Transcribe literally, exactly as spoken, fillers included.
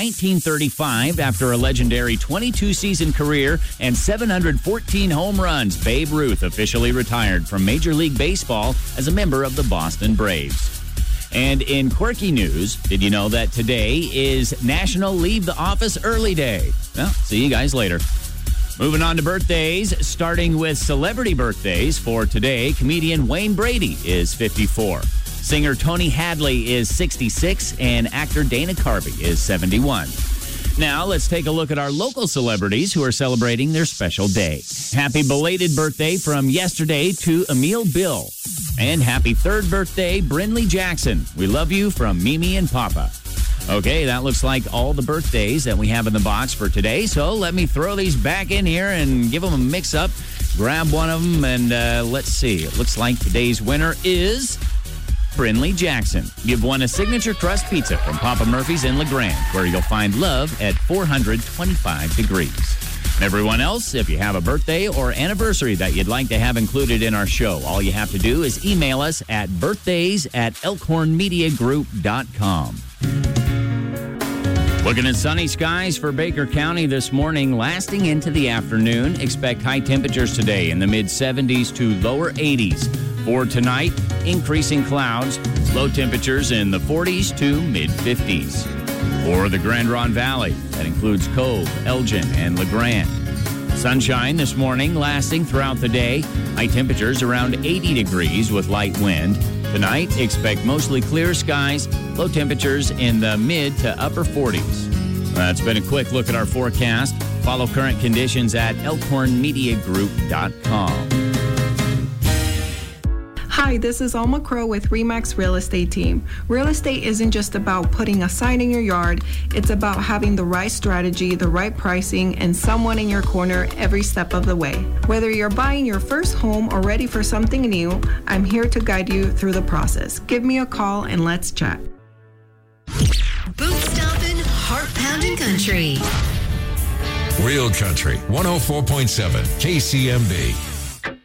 nineteen thirty-five, after a legendary twenty-two season career and seven hundred fourteen home runs, Babe Ruth officially retired from Major League Baseball as a member of the Boston Braves. And in quirky news, did you know that today is National Leave the Office Early Day? Well, see you guys later. Moving on to birthdays, starting with celebrity birthdays for today. Comedian Wayne Brady is fifty-four. Singer Tony Hadley is sixty-six, and actor Dana Carvey is seventy-one. Now, let's take a look at our local celebrities who are celebrating their special day. Happy belated birthday from yesterday to Emil Bill. And happy third birthday, Brinley Jackson. We love you from Mimi and Papa. Okay, that looks like all the birthdays that we have in the box for today. So let me throw these back in here and give them a mix-up. Grab one of them, and uh, let's see. It looks like today's winner is Brinley Jackson. You've won a signature crust pizza from Papa Murphy's in LeGrand, where you'll find love at four hundred twenty-five degrees. And everyone else, if you have a birthday or anniversary that you'd like to have included in our show, all you have to do is email us at birthdays at elkhorn media group dot com. Looking at sunny skies for Baker County this morning, lasting into the afternoon. Expect high temperatures today in the mid seventies to lower eighties. For tonight, increasing clouds, low temperatures in the forties to mid fifties. For the Grand Ronde Valley, that includes Cove, Elgin, and LeGrand. Sunshine this morning, lasting throughout the day. High temperatures around eighty degrees with light wind. Tonight, expect mostly clear skies, low temperatures in the mid to upper forties. That's been a quick look at our forecast. Follow current conditions at elkhorn media group dot com. Hi, this is Alma Crow with RE/MAX Real Estate Team. Real estate isn't just about putting a sign in your yard. It's about having the right strategy, the right pricing, and someone in your corner every step of the way. Whether you're buying your first home or ready for something new, I'm here to guide you through the process. Give me a call and let's chat. Boot stomping, heart pounding country. Real Country, one oh four point seven K C M B.